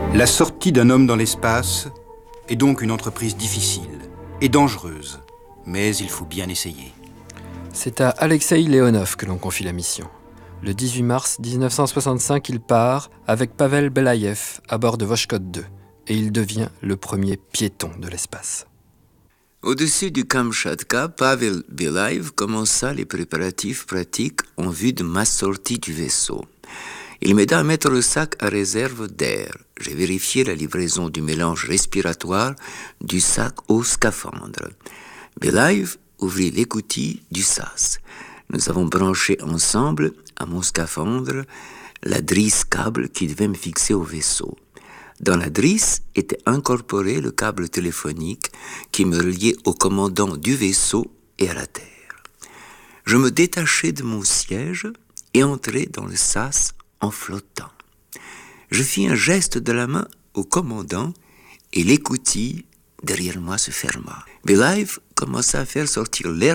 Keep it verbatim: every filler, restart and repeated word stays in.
La sortie d'un homme dans l'espace est donc une entreprise difficile et dangereuse, mais il faut bien essayer. C'est à Alexeï Leonov que l'on confie la mission. Le dix-huit mars dix-neuf cent soixante-cinq, il part avec Pavel Belaïev à bord de Voshchod deux et il devient le premier piéton de l'espace. Au-dessus du Kamchatka, Pavel Belaïev commença les préparatifs pratiques en vue de ma sortie du vaisseau. Il m'aida à mettre le sac à réserve d'air. J'ai vérifié la livraison du mélange respiratoire du sac au scaphandre. Belaïev ouvrit l'écoutille du sas. Nous avons branché ensemble à mon scaphandre la drisse câble qui devait me fixer au vaisseau. Dans la drisse était incorporé le câble téléphonique qui me reliait au commandant du vaisseau et à la Terre. Je me détachai de mon siège et entrai dans le sas en flottant. Je fis un geste de la main au commandant et l'écoutille derrière moi se ferma. Belaïev commença à faire sortir l'air